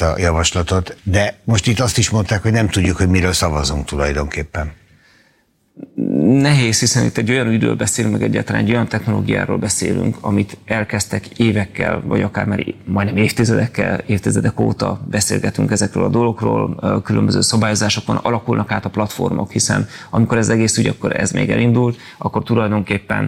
a javaslatot, de most itt azt is mondták, hogy nem tudjuk, hogy miről szavazunk tulajdonképpen. Nehéz, hiszen itt egy olyan ügyről beszélünk, meg egyáltalán egy olyan beszélünk, amit elkezdtek évekkel, vagy akár már majdnem évtizedek óta beszélgetünk ezekről a dolgokról, különböző szabályozásokon alakulnak át a platformok, hiszen amikor ez egész ügy, akkor ez még elindult, akkor tulajdonképpen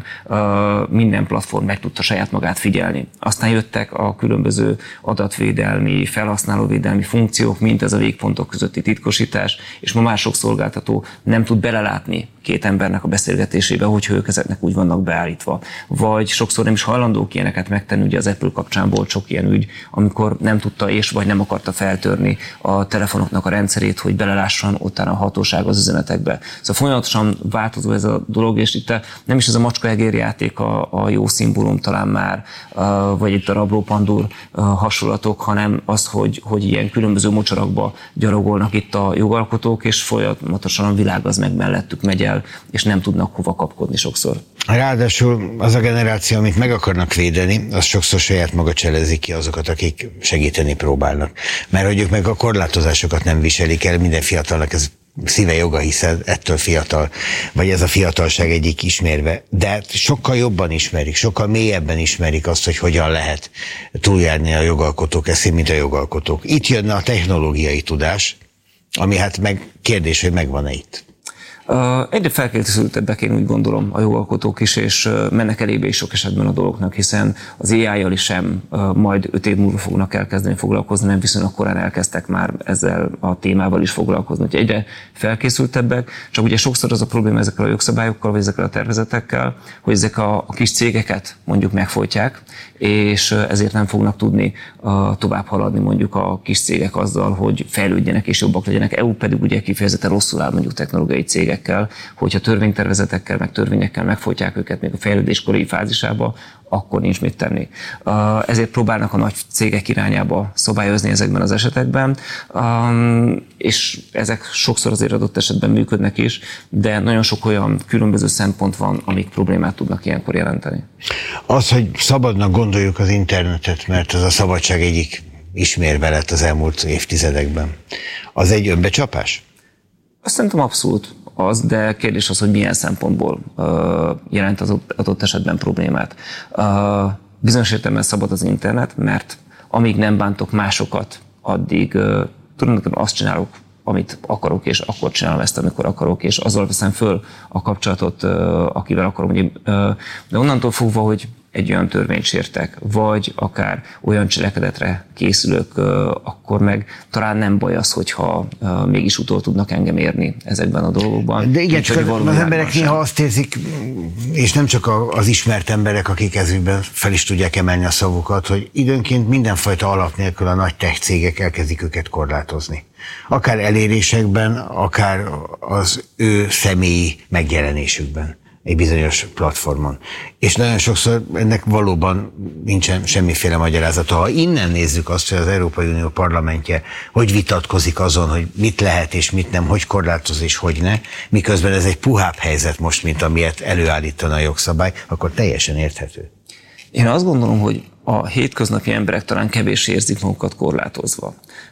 minden platform meg tudta saját magát figyelni. Aztán jöttek a különböző adatvédelmi, felhasználóvédelmi funkciók, mint ez a végpontok közötti titkosítás, és ma már sok szolgáltató nem tud belelátni két embernek a beszélgetésébe, hogy ők ezeknek úgy vannak beállítva. Vagy sokszor nem is hajlandók ilyeneket megtenni, ugye az Apple kapcsán volt sok ilyen ügy, amikor nem tudta vagy nem akarta feltörni a telefonoknak a rendszerét, hogy belelásson utána a hatóság az üzenetekbe. Szóval folyamatosan változó ez a dolog, és itt nem is ez a macska-egér játék a jó szimbólum talán már, vagy itt a rabló-pandúr hasonlatok, hanem az, hogy ilyen különböző mocsarakba gyalogolnak itt a jogalkotók, és folyamatosan a világ az meg mellettük megy el, és nem tudnak hova kapkodni sokszor. Ráadásul az a generáció, amit meg akarnak védeni, az sokszor saját maga cselezi ki azokat, akik segíteni próbálnak. Mert hogy ők meg a korlátozásokat nem viselik el, minden fiatalnak ez szíve joga, hiszen ettől fiatal, vagy ez a fiatalság egyik ismérve. De sokkal jobban ismerik, sokkal mélyebben ismerik azt, hogy hogyan lehet túljárni a jogalkotók eszén, mint a jogalkotók. Itt jönne a technológiai tudás, ami hát meg kérdés, hogy megvan-e itt. Egyre felkészültebbek, én úgy gondolom, a jogalkotók is, és mennek elébe is sok esetben a dolgoknak, hiszen az AI-jal is sem majd 5 év múlva fognak elkezdeni foglalkozni, nem viszonylag korán elkezdtek már ezzel a témával is foglalkozni. Úgyhogy egyre felkészültebbek, csak ugye sokszor az a probléma ezekkel a jogszabályokkal, vagy ezekkel a tervezetekkel, hogy ezek a kis cégeket mondjuk megfojtják, és ezért nem fognak tudni tovább haladni mondjuk a kis cégek azzal, hogy fejlődjenek és jobbak legyenek. EU pedig ugye kifejezetten rosszul áll mondjuk technológiai cégekkel, hogyha törvénytervezetekkel, meg törvényekkel megfojtják őket még a fejlődéskori fázisába, akkor nincs mit tenni. Ezért próbálnak a nagy cégek irányába szabályozni ezekben az esetekben, és ezek sokszor azért adott esetben működnek is, de nagyon sok olyan különböző szempont van, amik problémát tudnak ilyenkor jelenteni. Az, hogy szabadnak gondoljuk az internetet, mert az a szabadság egyik ismérve lett az elmúlt évtizedekben, az egy önbecsapás? Azt szerintem abszolút az, de kérdés az, hogy milyen szempontból jelent az adott esetben problémát. Bizonyos értelemben szabad az internet, mert amíg nem bántok másokat, addig tulajdonképpen azt csinálok, amit akarok, és akkor csinálom ezt, amikor akarok, és azzal veszem föl a kapcsolatot, akivel akarom. De onnantól fogva, hogy egy olyan törvényt sértek, vagy akár olyan cselekedetre készülök, akkor meg talán nem baj az, hogyha mégis utol tudnak engem érni ezekben a dolgokban. De igen, csak az emberek néha azt érzik, és nem csak az ismert emberek, akik ezügyben fel is tudják emelni a szavukat, hogy időnként mindenfajta alap nélkül a nagy tech cégek elkezdik őket korlátozni. Akár elérésekben, akár az ő személyi megjelenésükben egy bizonyos platformon. És nagyon sokszor ennek valóban nincsen semmiféle magyarázata. Ha innen nézzük azt, hogy az Európai Unió parlamentje hogy vitatkozik azon, hogy mit lehet és mit nem, hogy korlátoz és hogy ne, miközben ez egy puhább helyzet most, mint amilyet előállítana a jogszabály, akkor teljesen érthető. Én azt gondolom, hogy a hétköznapi emberek talán kevés érzik magukat korlátozva.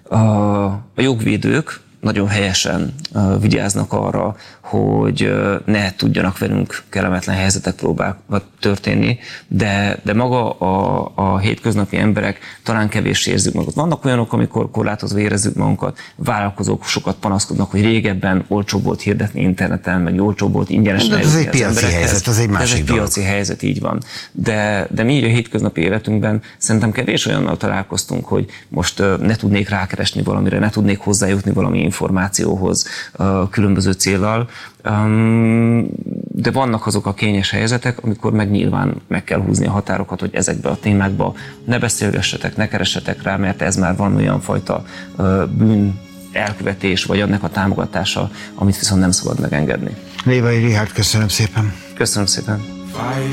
A jogvédők nagyon helyesen vigyáznak arra, hogy ne tudjanak velünk kellemetlen helyzetek próbálva történni, de maga a hétköznapi emberek talán kevés érzik magukat. Vannak olyanok, amikor korlátozva érezzük magunkat, vállalkozók sokat panaszkodnak, hogy régebben olcsóbb volt hirdetni interneten, meg olcsóbb volt ingyenesen eljutni az emberekhez. Ez egy piaci helyzet, az egy másik dolog. Ez egy piaci helyzet, így van. De mi így a hétköznapi életünkben szerintem kevés olyannal találkoztunk, hogy most ne tudnék rákeresni valamire, ne tudnék hozzájutni valami információhoz különböző céllal, de vannak azok a kényes helyzetek, amikor meg nyilván meg kell húzni a határokat, hogy ezekbe a témákba ne beszélgessetek, ne keressetek rá, mert ez már van olyan fajta bűn elkövetés, vagy annak a támogatása, amit viszont nem szabad megengedni. Lévai Richárd, köszönöm szépen. Köszönöm szépen.